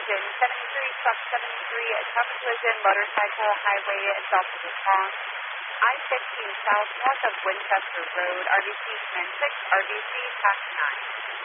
collision. 73, stop 73, traffic collision, motorcycle highway south of the Bronx. I-15 south north of Winchester Road, RBC command 6, RBC taxi 9.